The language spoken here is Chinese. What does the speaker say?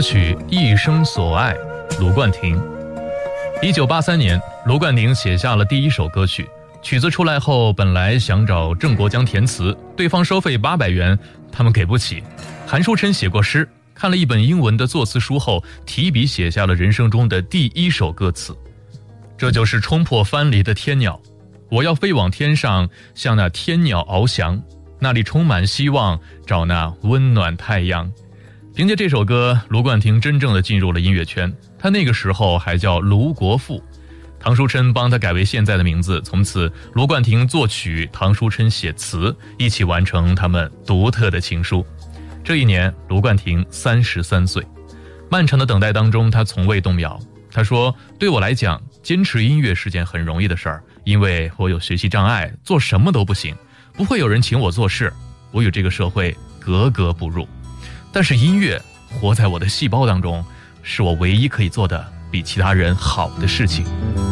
歌曲《一生所爱》，卢冠廷。1983年，卢冠廷写下了第一首歌曲。曲子出来后，本来想找郑国江填词，对方收费800元，他们给不起。韩书琛写过诗，看了一本英文的作词书后，提笔写下了人生中的第一首歌词。这就是冲破藩篱的天鸟，我要飞往天上，向那天鸟翱翔，那里充满希望，找那温暖太阳。凭借这首歌，卢冠廷真正的进入了音乐圈。他那个时候还叫卢国富，唐书琛帮他改为现在的名字。从此，卢冠廷作曲，唐书琛写词，一起完成他们独特的情书。这一年，卢冠廷33岁。漫长的等待当中，他从未动摇。他说，对我来讲，坚持音乐是件很容易的事儿，因为我有学习障碍，做什么都不行，不会有人请我做事，我与这个社会格格不入。但是音乐活在我的细胞当中，是我唯一可以做的比其他人好的事情。